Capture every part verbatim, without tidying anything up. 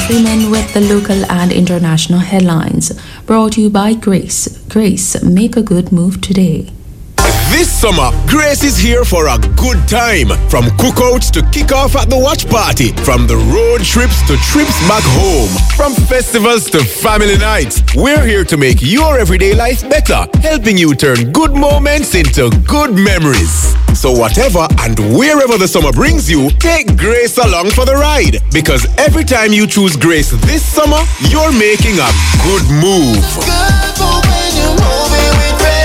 gentlemen, with the local and international headlines. Brought to you by Grace. Grace, make a good move today. This summer, Grace is here for a good time. From cookouts to kick-off at the watch party. From the road trips to trips back home. From festivals to family nights. We're here to make your everyday life better. Helping you turn good moments into good memories. So whatever and wherever the summer brings you, take Grace along for the ride. Because every time you choose Grace this summer, you're making a good move. Good for when you're moving with Grace.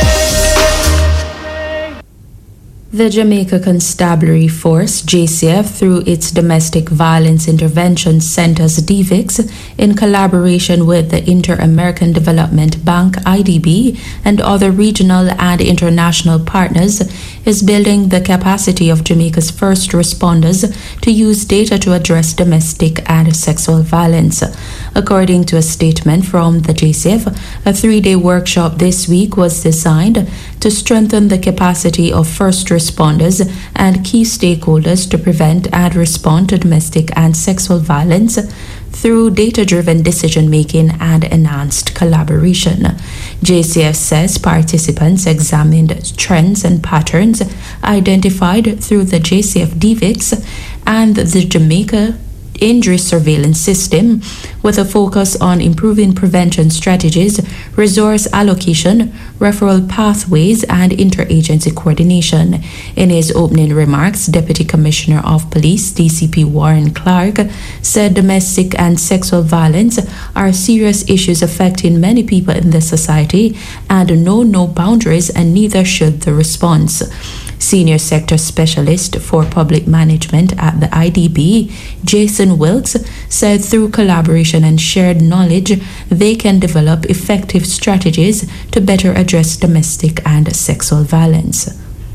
The Jamaica Constabulary Force, J C F, through its Domestic Violence Intervention Centers, D V I C, in collaboration with the Inter-American Development Bank, I D B, and other regional and international partners, is building the capacity of Jamaica's first responders to use data to address domestic and sexual violence. According to a statement from the J C F, a three-day workshop this week was designed to strengthen the capacity of first responders and key stakeholders to prevent and respond to domestic and sexual violence through data-driven decision-making and enhanced collaboration. J C F says participants examined trends and patterns identified through the J C F D V I C and the Jamaica Injury Surveillance System, with a focus on improving prevention strategies, resource allocation, referral pathways, and interagency coordination. In his opening remarks, Deputy Commissioner of Police, D C P Warren Clark, said domestic and sexual violence are serious issues affecting many people in the society and know no boundaries, and neither should the response. Senior Sector Specialist for Public Management at the I D B, Jason Wilkes, said through collaboration and shared knowledge, they can develop effective strategies to better address domestic and sexual violence.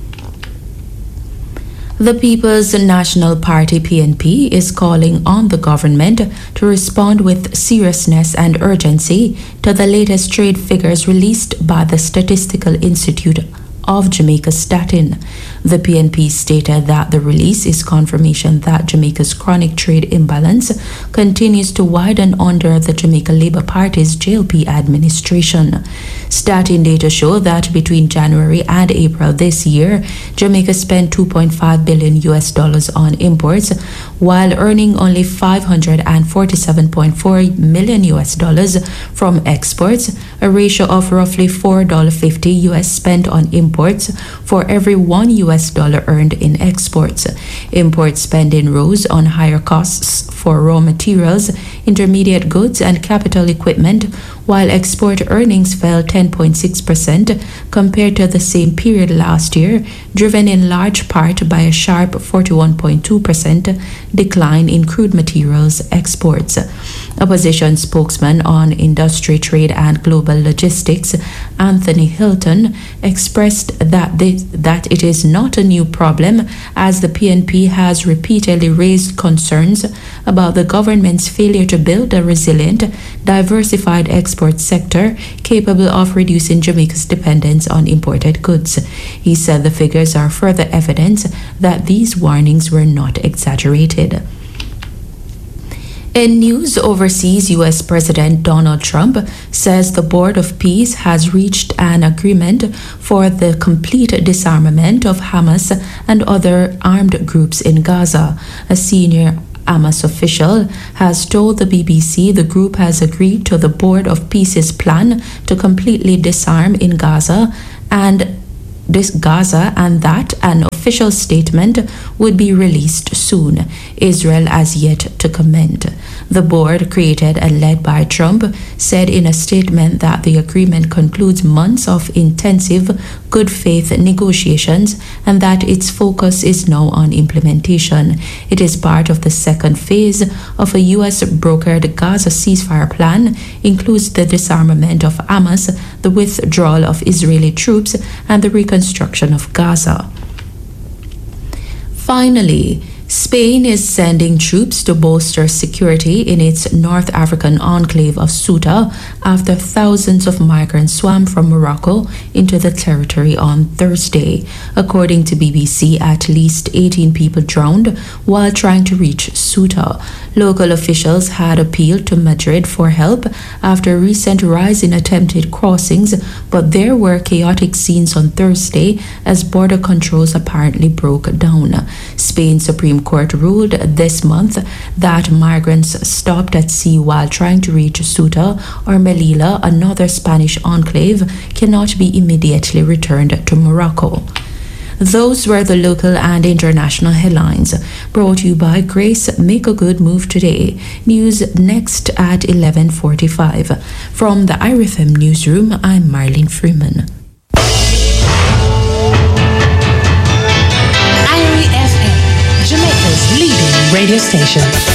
The People's National Party, P N P, is calling on the government to respond with seriousness and urgency to the latest trade figures released by the Statistical Institute of Jamaica Statin. The P N P stated that the release is confirmation that Jamaica's chronic trade imbalance continues to widen under the Jamaica Labour Party's J L P administration. Statin data show that between January and April this year, Jamaica spent two point five billion U S dollars on imports, while earning only five hundred forty-seven point four million U S dollars from exports, a ratio of roughly four dollars and fifty cents U S spent on imports for every one U S dollar earned in exports. Import spending rose on higher costs for raw materials, intermediate goods, and capital equipment, while export earnings fell ten point six percent compared to the same period last year, driven in large part by a sharp forty-one point two percent decline in crude materials exports. Opposition spokesman on industry, trade, and global logistics, Anthony Hilton, expressed that, this, that it is not a new problem, as the P N P has repeatedly raised concerns about the government's failure to build a resilient, diversified export sector capable of reducing Jamaica's dependence on imported goods. He said the figures are further evidence that these warnings were not exaggerated. In news overseas, U S President Donald Trump says the Board of Peace has reached an agreement for the complete disarmament of Hamas and other armed groups in Gaza. A senior Hamas official has told the B B C the group has agreed to the Board of Peace's plan to completely disarm in Gaza and this Gaza and that an official statement would be released soon. Israel has yet to comment. The board, created and led by Trump, said in a statement that the agreement concludes months of intensive good faith negotiations and that its focus is now on implementation. It is part of the second phase of a U S brokered Gaza ceasefire plan, includes the disarmament of Hamas, the withdrawal of Israeli troops, and the reconstruction of Gaza. Finally, Spain is sending troops to bolster security in its North African enclave of Ceuta after thousands of migrants swam from Morocco into the territory on Thursday. According to B B C, at least eighteen people drowned while trying to reach Ceuta. Local officials had appealed to Madrid for help after a recent rise in attempted crossings, but there were chaotic scenes on Thursday as border controls apparently broke down. Spain's Supreme Court ruled this month that migrants stopped at sea while trying to reach Ceuta or Melilla, another Spanish enclave, cannot be immediately returned to Morocco. Those were the local and international headlines brought to you by Grace. Make a good move today. News next at eleven forty-five. From the I R F M newsroom, I'm Marlene Freeman. I R E F M, Jamaica's leading radio station.